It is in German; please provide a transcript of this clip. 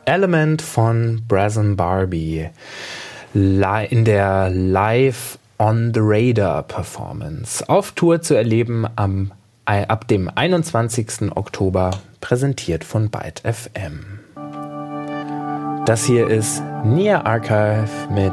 Element von Brazen Barbie in der Live on the Radar Performance auf Tour zu erleben ab dem 21. Oktober, präsentiert von Byte FM. Das hier ist Nia Archive mit